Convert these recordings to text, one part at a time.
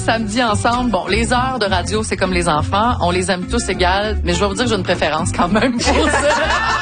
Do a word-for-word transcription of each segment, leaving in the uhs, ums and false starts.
Samedi ensemble, bon, les heures de radio, c'est comme les enfants, on les aime tous égales, mais je vais vous dire que j'ai une préférence quand même pour ça.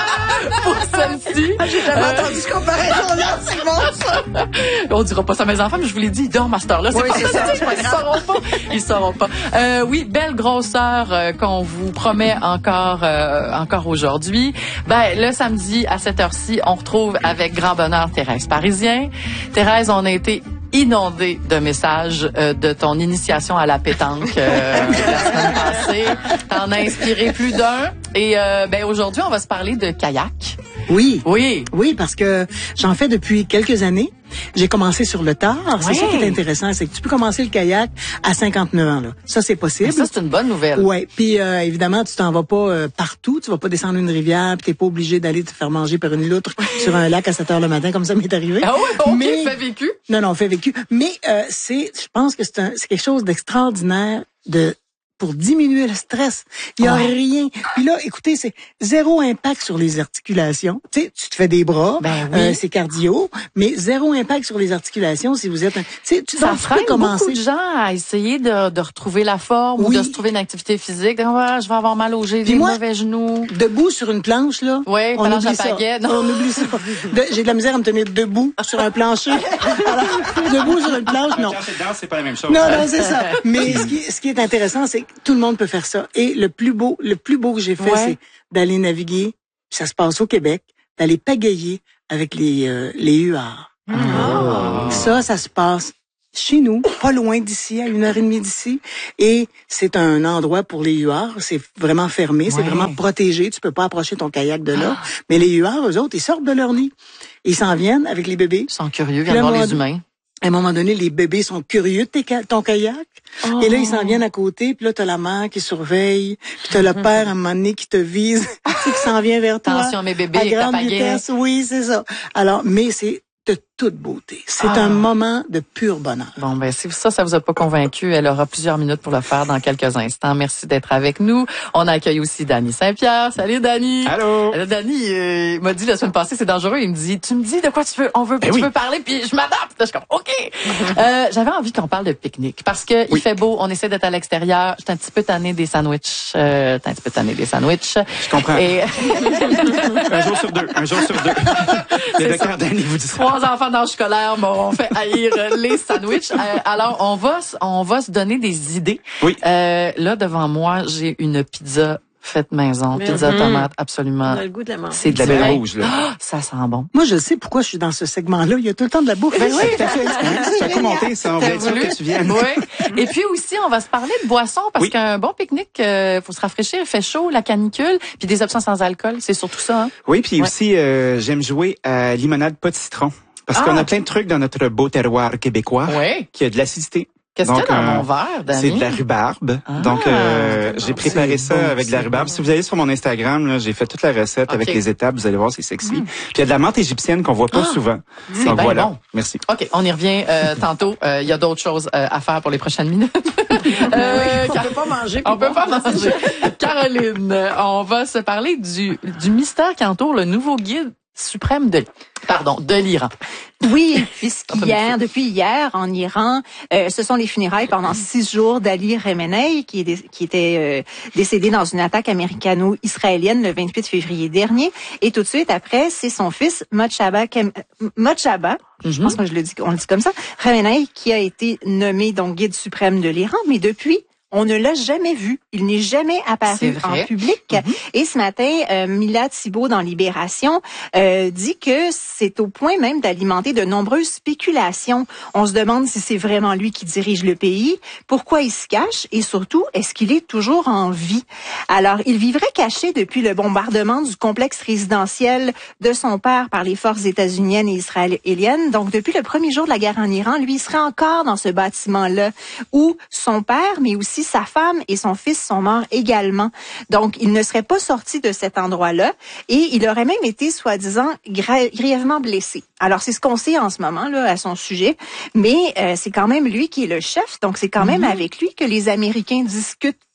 Pour celle-ci. Ah, j'ai jamais euh... entendu ce comparaison-là, c'est bon, ça. On dira pas ça à mes enfants, mais je vous l'ai dit, ils dorment à cette heure-là. Oui, c'est ça, c'est pas ils sauront pas. Ils sauront pas. Euh, oui, belle grosseur euh, qu'on vous promet encore, euh, encore aujourd'hui. Ben, le samedi, à cette heure-ci, on retrouve avec grand bonheur Thérèse Parisien. Thérèse, on a été inondé de messages euh, de ton initiation à la pétanque euh, la semaine passée. T'en as inspiré plus d'un. Et euh, ben aujourd'hui, on va se parler de kayak. Oui. Oui. Oui, parce que j'en fais depuis quelques années. J'ai commencé sur le tard. C'est ouais. ça qui est intéressant, c'est que tu peux commencer le kayak à cinquante-neuf ans. Là. Ça, c'est possible. Mais ça, c'est une bonne nouvelle. Oui. Puis, euh, évidemment, tu t'en vas pas euh, partout. Tu vas pas descendre une rivière, puis t'es pas obligé d'aller te faire manger par une loutre sur un lac à sept heures le matin, comme ça m'est arrivé. Ah oui, OK, Mais, fait vécu. Non, non, fait vécu. Mais euh, c'est, je pense que c'est, un, c'est quelque chose d'extraordinaire de pour diminuer le stress. Il y a ouais. rien. Puis là, écoutez, c'est zéro impact sur les articulations. Tu sais, tu te fais des bras, ben oui. euh, c'est cardio, mais zéro impact sur les articulations si vous êtes un... Tu sais, tu ça freine commencer. beaucoup de gens à essayer de, de retrouver la forme oui. ou de se trouver une activité physique. Ah, je vais avoir mal aux genoux, des mauvais genoux. Debout sur une planche, là, oui, on oublie ça. Non. On oublie ça. De, j'ai de la misère à me tenir debout sur un plancher. Alors, debout sur une planche, non. Quand c'est dedans, c'est pas la même chose. Non, non, c'est ça. Mais ce qui, ce qui est intéressant, c'est que tout le monde peut faire ça. Et le plus beau, le plus beau que j'ai fait, ouais. c'est d'aller naviguer. Ça se passe au Québec, d'aller pagayer avec les euh, les huards. Oh. Ça, ça se passe chez nous, pas loin d'ici, à une heure et demie d'ici. Et c'est un endroit pour les huards. C'est vraiment fermé, ouais. c'est vraiment protégé. Tu peux pas approcher ton kayak de là. Ah. Mais les huards, eux autres, ils sortent de leur nid. Ils s'en viennent avec les bébés. Ils sont curieux, viennent voir les humains. À un moment donné, les bébés sont curieux de tes, ton kayak. Oh. Et là, ils s'en viennent à côté. Puis là, t'as la mère qui surveille. Puis t'as le père, à un moment donné, qui te vise. qui s'en vient vers toi. Attention, mes bébés, à avec grande ta pagaie. vitesse. Oui, c'est ça. Alors, mais c'est de toute beauté. C'est ah. un moment de pur bonheur. Bon, ben, si ça, ça vous a pas convaincu, elle aura plusieurs minutes pour le faire dans quelques instants. Merci d'être avec nous. On accueille aussi Dany Saint-Pierre. Salut, Dany. Allô. Alors, Dany, euh, il m'a dit la semaine passée, c'est dangereux. Il me dit, tu me dis de quoi tu veux, on veut, ben tu oui. veux parler, puis je m'adapte. Je suis comme, OK. euh, j'avais envie qu'on parle de pique-nique parce que oui. il fait beau, on essaie d'être à l'extérieur. J'étais un petit peu tannée des sandwichs. Euh, t'es un petit peu tannée des sandwichs. Je comprends. Et... un jour sur deux. Un jour sur deux. Le docteur Dany vous dit ça. Trois enfants d'âge scolaire m'ont fait haïr les sandwichs. Euh, alors, on va, on va se donner des idées. Oui. Euh, là, devant moi, j'ai une pizza faite maison, mais pizza mmh. tomate, absolument. On a le goût de la manger. C'est de la belle rouge, là. Oh, ça sent bon. Moi, je sais pourquoi je suis dans ce segment-là. Il y a tout le temps de la bouffe. Ben oui, tout à fait. Tu as commenté ça. On voulait être sûr que tu viennes. Oui. Et puis aussi, on va se parler de boissons parce oui. qu'un bon pique-nique, euh, faut se rafraîchir. Il fait chaud, la canicule, puis des options sans alcool. C'est surtout ça, hein? Oui, puis ouais. aussi, euh, j'aime jouer à limonade pas de citron. Parce ah. qu'on a plein de trucs dans notre beau terroir québécois oui. qui a de l'acidité. Qu'est-ce qu'il y a dans euh, mon verre, Dany? C'est de la rhubarbe. Ah, Donc, euh, j'ai préparé ça bon, avec de la rhubarbe. Bon. Si vous allez sur mon Instagram, là, j'ai fait toute la recette okay. avec les étapes. Vous allez voir, c'est sexy. Mm. Puis il y a de la menthe égyptienne qu'on voit pas ah, souvent. C'est Donc bien voilà. Bon. Merci. OK, on y revient euh, tantôt. Il euh, y a d'autres choses euh, à faire pour les prochaines minutes. euh, on peut pas manger. On peut pas manger. Caroline, on va se parler du, du mystère qui entoure le nouveau guide suprême de, pardon, de l'Iran. Oui, puisqu'hier, depuis hier, en Iran, euh, ce sont les funérailles pendant six jours d'Ali Khamenei, qui, est, qui était euh, décédé dans une attaque américano-israélienne le vingt-huit février dernier. Et tout de suite après, c'est son fils, Mojtaba, Mojtaba, mm-hmm. je pense que je le dis, on le dit comme ça, Khamenei, qui a été nommé donc guide suprême de l'Iran. Mais depuis, on ne l'a jamais vu. Il n'est jamais apparu en public. Mm-hmm. Et ce matin, euh, Mila Thibault, dans Libération, euh, dit que c'est au point même d'alimenter de nombreuses spéculations. On se demande si c'est vraiment lui qui dirige le pays, pourquoi il se cache et surtout, est-ce qu'il est toujours en vie? Alors, il vivrait caché depuis le bombardement du complexe résidentiel de son père par les forces états-uniennes et israéliennes. Donc, depuis le premier jour de la guerre en Iran, lui, il serait encore dans ce bâtiment-là où son père, mais aussi sa femme et son fils sont morts également. Donc, il ne serait pas sorti de cet endroit-là et il aurait même été, soi-disant, gra- grièvement blessé. Alors, c'est ce qu'on sait en ce moment là à son sujet, mais euh, c'est quand même lui qui est le chef, donc c'est quand même mm-hmm. avec lui que les Américains discutent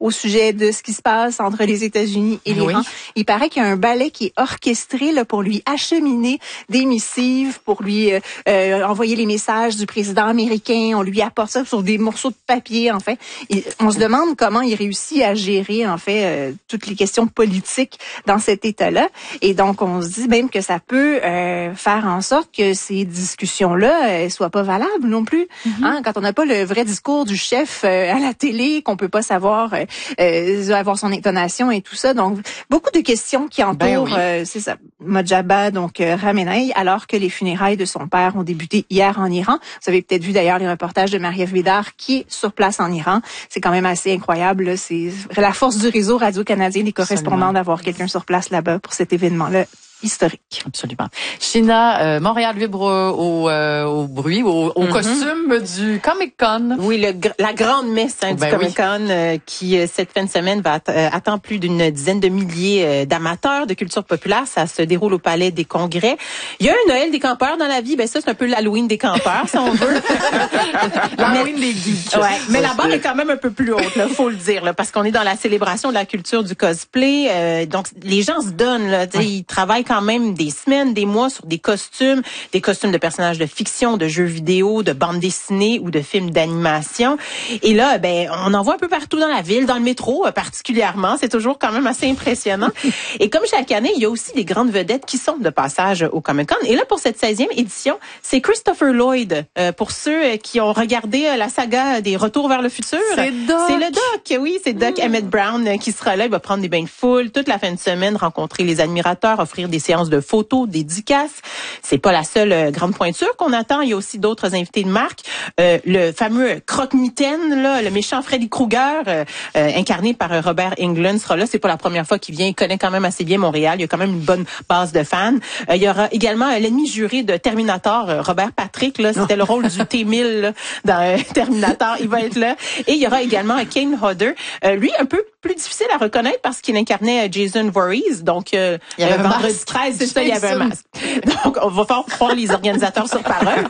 au sujet de ce qui se passe entre les États-Unis et l'Iran. Oui. Il paraît qu'il y a un ballet qui est orchestré là, pour lui acheminer des missives, pour lui euh, euh, envoyer les messages du président américain. On lui apporte ça sur des morceaux de papier, en fait. Et on se demande comment il réussit à gérer, en fait, euh, toutes les questions politiques dans cet État-là. Et donc, on se dit même que ça peut euh, faire en sorte que ces discussions-là euh, soient pas valables non plus. Mm-hmm. Hein, quand on n'a pas le vrai discours du chef euh, à la télé, qu'on peut pas savoir euh, euh, avoir son intonation et tout ça. Donc, beaucoup de questions qui entourent, ben oui. euh, c'est ça, Mojtaba, donc euh, Khamenei, alors que les funérailles de son père ont débuté hier en Iran. Vous avez peut-être vu d'ailleurs les reportages de Marie-Ève Bédard qui est sur place en Iran. C'est quand même assez incroyable. Là. C'est la force du réseau radio-canadien des correspondants d'avoir quelqu'un sur place là-bas pour cet événement-là historique. Absolument. China, euh, Montréal vibre au, euh, au bruit, au, au mm-hmm. costume du Comic-Con. Oui, le, la grande messe hein, ben du Comic-Con oui. euh, qui, euh, cette fin de semaine, va att- euh, attend plus d'une dizaine de milliers euh, d'amateurs de culture populaire. Ça se déroule au Palais des Congrès. Il y a un Noël des campeurs dans la vie. Ben ça, c'est un peu l'Halloween des campeurs, si on veut. L'Halloween des geeks. Ouais, mais la barre est quand même un peu plus haute, là, faut le dire, là, parce qu'on est dans la célébration de la culture du cosplay. Euh, donc, les gens se donnent, là, ouais. Ils travaillent quand même des semaines, des mois sur des costumes, des costumes de personnages de fiction, de jeux vidéo, de bandes dessinées ou de films d'animation. Et là, ben, on en voit un peu partout dans la ville, dans le métro particulièrement. C'est toujours quand même assez impressionnant. Et comme chaque année, il y a aussi des grandes vedettes qui sont de passage au Comic-Con. Et là, pour cette seizième édition, c'est Christopher Lloyd. Euh, pour ceux qui ont regardé la saga des Retours vers le futur. C'est Doc. C'est le Doc, oui. C'est Doc mmh. Emmett Brown qui sera là. Il va prendre des bains de foule toute la fin de semaine, rencontrer les admirateurs, offrir des séances de photos, dédicaces. C'est pas la seule euh, grande pointure qu'on attend. Il y a aussi d'autres invités de marque. Euh, le fameux croque-mitaine, là, le méchant Freddy Krueger, euh, euh, incarné par euh, Robert Englund, sera là. C'est pas la première fois qu'il vient. Il connaît quand même assez bien Montréal. Il y a quand même une bonne base de fans. Euh, il y aura également euh, l'ennemi juré de Terminator, euh, Robert Patrick. Là, c'était le rôle du T mille là, dans euh, Terminator. Il va être là. Et il y aura également euh, Kane Hodder. Euh, lui, un peu plus difficile à reconnaître parce qu'il incarnait euh, Jason Voorhees. Donc, euh, il y avait euh, vendredi treize, c'est ça, il y avait un masque. Donc, on va faire croire les organisateurs sur parole.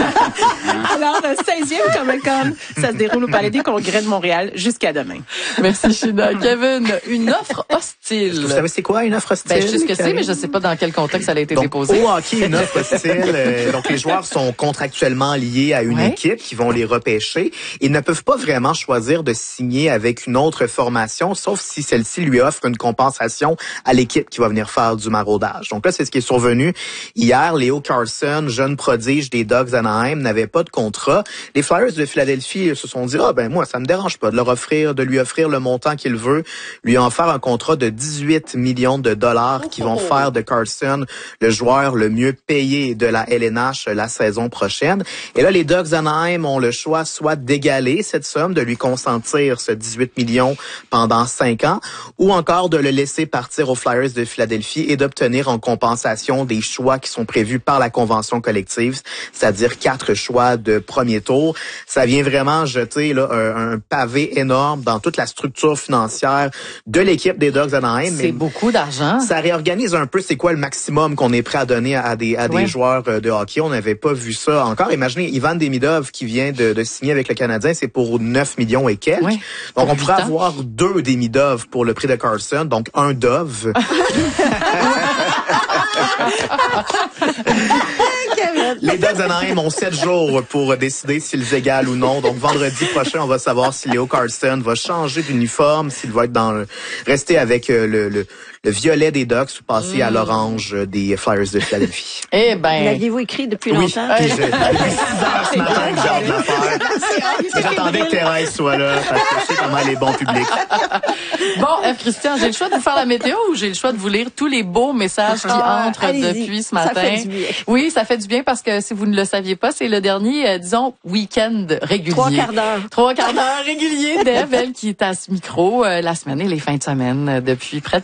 Alors, le seizième Comic-Con, ça se déroule au Palais des Congrès de Montréal jusqu'à demain. Merci, China. Kevin, une offre hostile. Vous savez c'est quoi une offre hostile? Ben, je sais ce que c'est, mais je ne sais pas dans quel contexte elle a été donc, déposée. Au hockey, une offre hostile. Euh, donc, les joueurs sont contractuellement liés à une ouais. équipe qui vont les repêcher. Ils ne peuvent pas vraiment choisir de signer avec une autre formation, sauf si celle-ci lui offre une compensation à l'équipe qui va venir faire du maraudage. Donc là, c'est ce qui est survenu hier. Léo Carlson, jeune prodige des Ducks Anaheim, n'avait pas de contrat. Les Flyers de Philadelphie se sont dit, ah ben moi, ça me dérange pas de leur offrir, de lui offrir le montant qu'il veut, lui en faire un contrat de dix-huit millions de dollars qui vont faire de Carlson le joueur le mieux payé de la L N H la saison prochaine. Et là, les Ducks Anaheim ont le choix soit d'égaler cette somme, de lui consentir ce dix-huit millions pendant cinq ans, ou encore de le laisser partir aux Flyers de Philadelphie et d'obtenir en compensation des choix qui sont prévus par la convention collective, c'est-à-dire quatre choix de premier tour. Ça vient vraiment jeter là, un, un pavé énorme dans toute la structure financière de l'équipe des Ducks Anaheim. C'est beaucoup d'argent. Ça réorganise un peu c'est quoi le maximum qu'on est prêt à donner à des, à des ouais. joueurs de hockey. On n'avait pas vu ça encore. Imaginez, Ivan Demidov qui vient de, de signer avec le Canadien, c'est pour neuf millions et quelques. Ouais. Donc, on pourrait avoir deux Demidov pour le prix de Carlson, donc un Dove. Les Ducks Anaheim ont sept jours pour décider s'ils égalent ou non. Donc, vendredi prochain, on va savoir si Léo Carlson va changer d'uniforme, s'il va être dans le, rester avec le, le, le violet des Ducks ou passer mmh. à l'orange des Flyers de Philadelphie. Eh ben. L'aviez-vous écrit depuis oui. longtemps? Oui, depuis six heures ce matin que j'ai hâte de la faire. J'attendais que Thérèse soit là parce que je sais comment elle est bon public. Bon, F. Christian, j'ai le choix de vous faire la météo ou j'ai le choix de vous lire tous les beaux messages qui ah, entrent depuis ce matin? Ça fait du bien. Oui, ça fait du bien parce que si vous ne le saviez pas, c'est le dernier, euh, disons, week-end régulier. Trois quarts d'heure. Trois quarts d'heure régulier d'Ève, elle qui est à ce micro euh, la semaine et les fins de semaine euh, depuis près de quarante ans.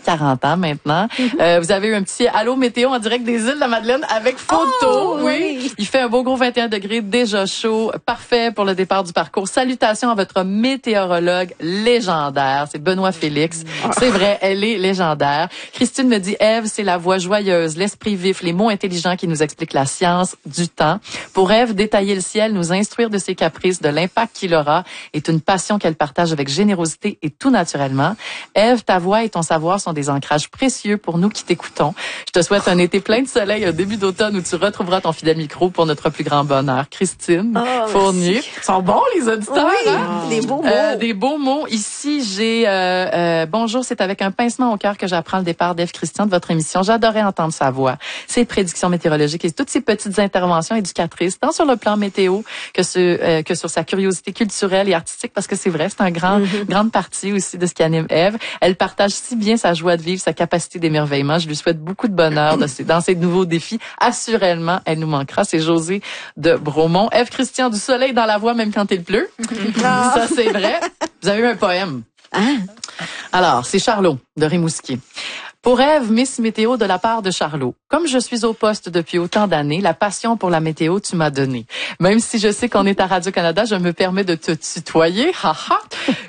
temps maintenant. Euh, vous avez eu un petit allô météo en direct des îles de la Madeleine avec photo. Oh, oui. oui. Il fait un beau gros vingt et un degrés, déjà chaud, parfait pour le départ du parcours. Salutations à votre météorologue légendaire, c'est Benoît Félix. C'est vrai, elle est légendaire. Christine me dit, Ève, c'est la voix joyeuse, l'esprit vif, les mots intelligents qui nous expliquent la science du temps. Pour Ève, détailler le ciel, nous instruire de ses caprices, de l'impact qu'il aura, est une passion qu'elle partage avec générosité et tout naturellement. Ève, ta voix et ton savoir sont des ancrages précieux pour nous qui t'écoutons. Je te souhaite un été plein de soleil, un début d'automne où tu retrouveras ton fidèle micro pour notre plus grand bonheur. Christine oh, Fournier. Ils sont bons, les auditeurs. Oui, hein? des beaux mots. Euh, des beaux mots. Ici, j'ai... Euh, euh, bonjour, c'est avec un pincement au cœur que j'apprends le départ d'Ève Christian de votre émission. J'adorais entendre sa voix, ses prédictions météorologiques et toutes ces petites interventions éducatrices, tant sur le plan météo que sur, euh, que sur sa curiosité culturelle et artistique, parce que c'est vrai, c'est un grand, mm-hmm. grande partie aussi de ce qui anime Ève. Elle partage si bien sa joie de vivre, sa capacité d'émerveillement. Je lui souhaite beaucoup de bonheur de ces, dans ces nouveaux défis. Assurément, elle nous manquera. C'est José de Bromont. Ève Christian, du soleil dans la voix, même quand il pleut. Ah. Ça, c'est vrai. Vous avez eu un poème. Hein? Alors, c'est Charlot de Rimouski. Pour Ève, Miss Météo de la part de Charlot. Comme je suis au poste depuis autant d'années, la passion pour la météo tu m'as donné. Même si je sais qu'on est à Radio-Canada, je me permets de te tutoyer. Haha.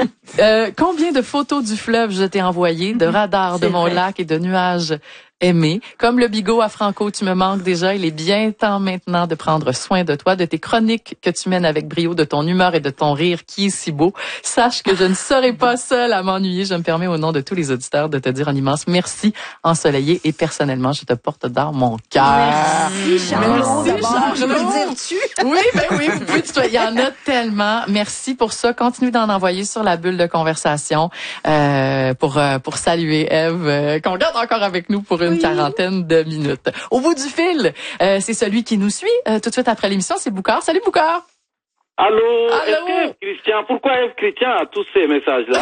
euh, combien de photos du fleuve je t'ai envoyé, de radars de mon vrai. lac et de nuages aimé. Comme le bigot à Franco, tu me manques déjà. Il est bien temps maintenant de prendre soin de toi, de tes chroniques que tu mènes avec brio, de ton humeur et de ton rire qui est si beau. Sache que je ne serai pas seule à m'ennuyer. Je me permets au nom de tous les auditeurs de te dire un immense merci ensoleillé et personnellement, je te porte dans mon cœur. Merci, Charlot. Merci, Charlot. Je peux le dire-tu? Oui, ben oui, vous pouvez tutoyer. Il y en a tellement. Merci pour ça. Continuez d'en envoyer sur la bulle de conversation euh, pour euh, pour saluer Ève, euh, qu'on garde encore avec nous pour une une oui. quarantaine de minutes. Au bout du fil, euh, c'est celui qui nous suit euh, tout de suite après l'émission, c'est Boucard. Salut Boucard! Allô, Allô? Est-ce que Ève Christian, pourquoi Ève Christian a tous ces messages-là?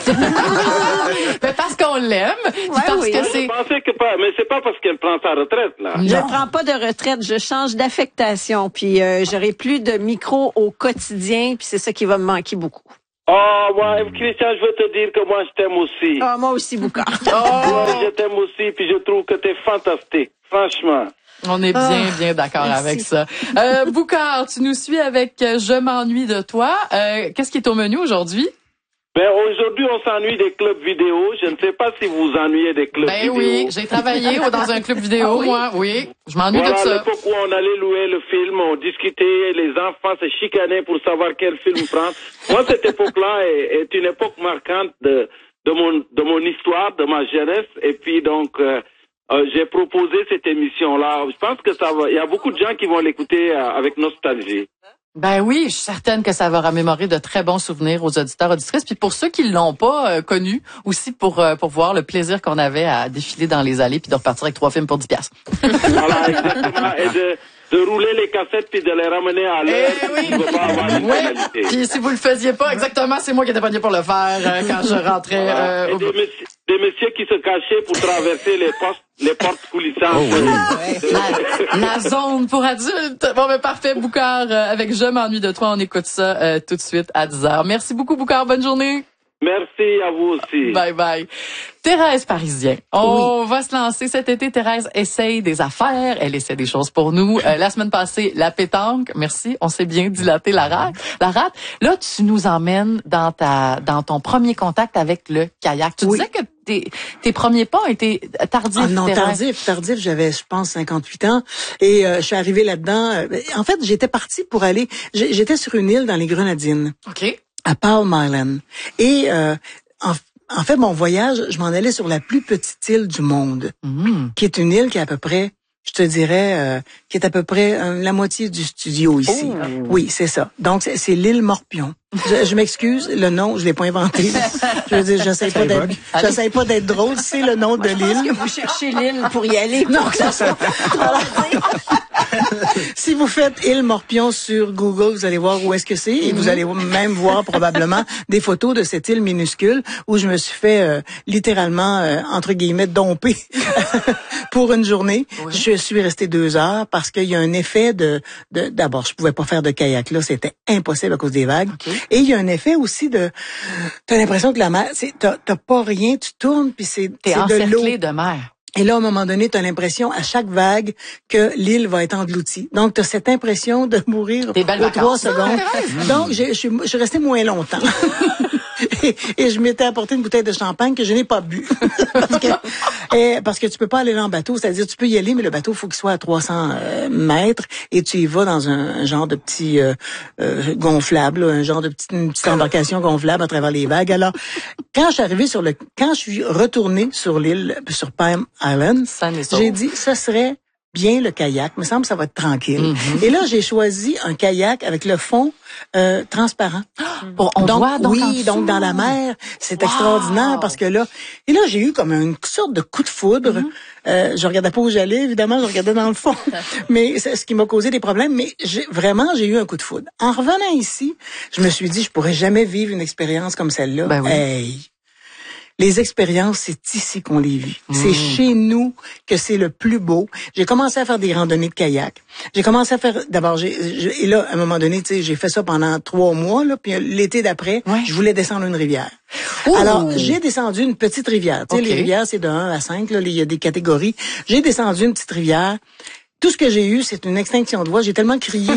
Ben parce qu'on l'aime, ouais, parce oui. que je c'est... pensais que pas, mais c'est pas parce qu'elle prend sa retraite, là. Je ne prends pas de retraite, je change d'affectation, puis euh, j'aurai plus de micro au quotidien, puis c'est ça qui va me manquer beaucoup. Oh, moi, Ève Christian, je veux te dire que moi, je t'aime aussi. Ah, oh, moi aussi, Boucard. Oh, ouais, je t'aime aussi, puis je trouve que t'es fantastique, franchement. On est bien, oh, bien d'accord merci. avec ça. Euh, Boucard, tu nous suis avec euh, Je m'ennuie de toi. Euh, qu'est-ce qui est au menu aujourd'hui? Ben, aujourd'hui, on s'ennuie des clubs vidéo. Je ne sais pas si vous vous ennuyez des clubs ben vidéo. Ben oui, j'ai travaillé dans un club vidéo, ah, oui? moi, oui. Je m'ennuie voilà, de ça. À l'époque où on allait louer le film, on discutait, les enfants se chicanaient pour savoir quel film prendre. Moi, cette époque-là est, est une époque marquante de, de mon, de mon histoire, de ma jeunesse. Et puis, donc, euh, euh, j'ai proposé cette émission-là. Je pense que ça va, il y a beaucoup de gens qui vont l'écouter euh, avec nostalgie. Ben oui, je suis certaine que ça va remémorer de très bons souvenirs aux auditeurs, auditrices. Puis pour ceux qui l'ont pas euh, connu, aussi pour euh, pour voir le plaisir qu'on avait à défiler dans les allées puis de repartir avec trois films pour dix piastres. Voilà, exactement. Et de, de rouler les cassettes puis de les ramener à l'heure. Eh oui. Pour pas avoir une oui. Puis si vous le faisiez pas, exactement, c'est moi qui étais pogné pour le faire euh, quand je rentrais. Voilà. Euh, Et au... des, messieurs, des messieurs qui se cachaient pour traverser les postes. Les portes coulissantes. Oh oui. la, la zone pour adultes. Bon, ben parfait, Boucard. Euh, avec Je m'ennuie de toi, on écoute ça euh, tout de suite à dix heures. Merci beaucoup, Boucard. Bonne journée. Merci à vous aussi. Bye bye. Thérèse Parisien. On oui. va se lancer cet été. Thérèse essaye des affaires. Elle essaie des choses pour nous. Euh, la semaine passée, la pétanque. Merci. On s'est bien dilaté la rate. La rate. Là, tu nous emmènes dans ta, dans ton premier contact avec le kayak. Tu oui. disais que tes, tes premiers pas ont été tardifs. Ah non, Thérèse. tardif, tardif. J'avais, je pense, cinquante-huit ans. Et euh, je suis arrivée là-dedans. En fait, j'étais partie pour aller... J'étais sur une île dans les Grenadines. OK. À Palm Island. Et euh, en, en fait, mon voyage, je m'en allais sur la plus petite île du monde, mmh. qui est une île qui est à peu près, je te dirais, euh, qui est à peu près euh, la moitié du studio ici. Oh. Oui, c'est ça. Donc, c'est, c'est l'île Morpion. Je, je m'excuse, le nom, je l'ai pas inventé. Je veux dire, j'essaie pas d'être, j'essaie pas d'être drôle. C'est le nom de l'île. Je pense que vous cherchez l'île pour y aller. Non, ça, ça. Si vous faites île Morpion sur Google, vous allez voir où est-ce que c'est et mm-hmm. vous allez même voir probablement des photos de cette île minuscule où je me suis fait euh, littéralement, euh, entre guillemets, domper pour une journée. Oui. Je suis restée deux heures parce qu'il y a un effet de, de... D'abord, je pouvais pas faire de kayak là, c'était impossible à cause des vagues. Okay. Et il y a un effet aussi de... T'as l'impression que la mer, c'est, t'as, t'as pas rien, tu tournes puis c'est, T'es c'est de l'eau. de mer. Et là, à un moment donné, tu as l'impression à chaque vague que l'île va être engloutie. Donc, tu as cette impression de mourir aux trois secondes. Donc, je suis je suis restée moins longtemps. et, et je m'étais apporté une bouteille de champagne que je n'ai pas bu. parce, que, et, parce que tu peux pas aller là en bateau. C'est-à-dire, tu peux y aller, mais le bateau, il faut qu'il soit à trois cents euh, mètres et tu y vas dans un, un genre de petit euh, euh, gonflable, là, un genre de petite, une petite embarcation gonflable à travers les vagues. Alors, quand je suis arrivée sur le... Quand je suis retournée sur l'île, sur Palm Island, j'ai dit, ce serait bien le kayak. Il me semble que ça va être tranquille. Mm-hmm. Et là, j'ai choisi un kayak avec le fond euh, transparent. Bon, on donc, voit donc oui, donc dans la mer, c'est wow. extraordinaire parce que là, et là, j'ai eu comme une sorte de coup de foudre. Mm-hmm. Euh, je regardais pas où j'allais, évidemment, je regardais dans le fond. Mais c'est ce qui m'a causé des problèmes. Mais j'ai, vraiment, j'ai eu un coup de foudre. En revenant ici, je me suis dit, je pourrais jamais vivre une expérience comme celle-là. Ben oui. Hey! Les expériences, c'est ici qu'on les vit. Mmh. C'est chez nous que c'est le plus beau. J'ai commencé à faire des randonnées de kayak. J'ai commencé à faire, d'abord, j'ai, j'ai, et là, à un moment donné, tu sais, j'ai fait ça pendant trois mois, là, puis l'été d'après, ouais. je voulais descendre une rivière. Ouh. Alors, j'ai descendu une petite rivière. Tu sais, okay. les rivières, c'est de un à cinq, là, il y a des catégories. J'ai descendu une petite rivière. Tout ce que j'ai eu, c'est une extinction de voix. J'ai tellement crié.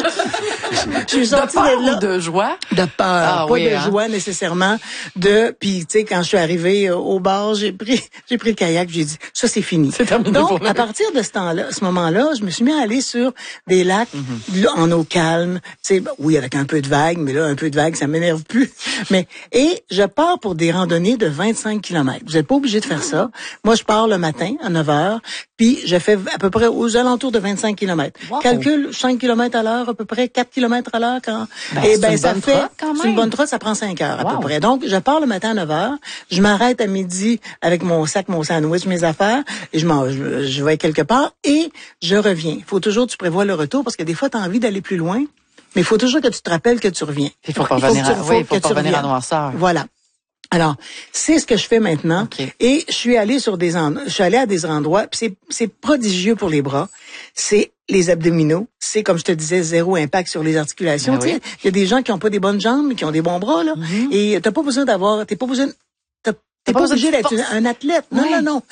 Je suis sortie de peur de là. Ou de joie? De peur. Ah, pas oui, de hein? joie nécessairement. De, puis tu sais, quand je suis arrivée au bar, j'ai pris, j'ai pris le kayak, j'ai dit, ça c'est fini. C'est terminé. Donc, pour à partir de ce temps-là, ce moment-là, je me suis mis à aller sur des lacs mm-hmm. en eau calme. Tu sais, oui, avec un peu de vagues, mais là, un peu de vagues, ça m'énerve plus. Mais, et je pars pour des randonnées de vingt-cinq kilomètres. Vous n'êtes pas obligé de faire ça. Moi, je pars le matin à neuf heures, puis je fais à peu près aux alentours de vingt-cinq kilomètres. Wow. Calcule cinq kilomètres à l'heure, à peu près quatre kilomètres à l'heure quand, ben, et ben, ça fait, c'est une bonne trotte, ça prend cinq heures, à wow. peu près. Donc, je pars le matin à neuf heures, je m'arrête à midi avec mon sac, mon sandwich, mes affaires, et je m'en, je, je vais quelque part, et je reviens. Il faut toujours que tu prévois le retour, parce que des fois, tu as envie d'aller plus loin, mais il faut toujours que tu te rappelles que tu reviens. Il faut pas revenir à, oui, il faut pas revenir à noirceur. Voilà. Alors, c'est ce que je fais maintenant. Okay. Et je suis allée sur des endroits, je suis allée à des endroits, puis c'est, c'est prodigieux pour les bras. C'est les abdominaux. C'est, comme je te disais, zéro impact sur les articulations. Il oui. y a des gens qui ont pas des bonnes jambes, mais qui ont des bons bras, là. Mm-hmm. Et t'as pas besoin d'avoir, t'es pas besoin, t'as, t'es pas, pas obligé d'être une, un athlète. Non, oui. non, non.